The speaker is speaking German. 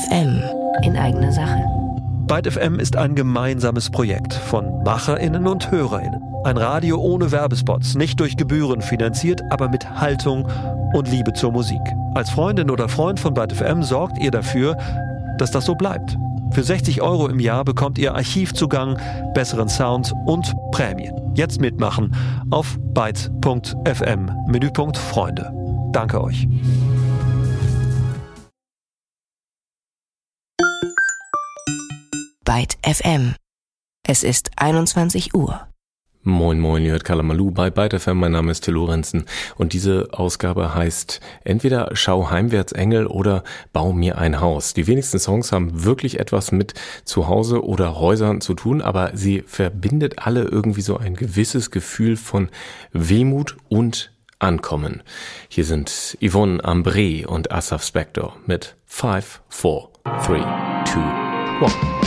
FM in eigener Sache. Byte FM ist ein gemeinsames Projekt von MacherInnen und HörerInnen. Ein Radio ohne Werbespots, nicht durch Gebühren finanziert, aber mit Haltung und Liebe zur Musik. Als Freundin oder Freund von Byte FM sorgt ihr dafür, dass das so bleibt. Für 60 € im Jahr bekommt ihr Archivzugang, besseren Sound und Prämien. Jetzt mitmachen auf byte.fm, Menüpunkt Freunde. Danke euch. Byte FM. Es ist 21 Uhr. Moin moin, ihr hört Kalamalu bei Byte FM, mein Name ist Till Lorenzen und diese Ausgabe heißt entweder Schau heimwärts Engel oder Bau mir ein Haus. Die wenigsten Songs haben wirklich etwas mit Zuhause oder Häusern zu tun, aber sie verbindet alle irgendwie so ein gewisses Gefühl von Wehmut und Ankommen. Hier sind Yvonne Ambré und Asaf Spector mit 5, 4, 3, 2, 1.